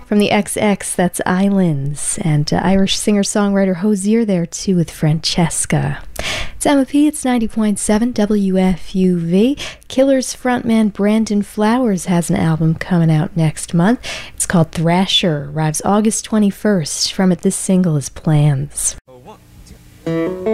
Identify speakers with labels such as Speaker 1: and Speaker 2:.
Speaker 1: From the XX, that's Islands, and Irish singer-songwriter Hozier there too with Francesca. It's MOP, it's 90.7 WFUV. Killers frontman Brandon Flowers has an album coming out next month. It's called Thrasher, arrives August 21st. From it, this single is Plans.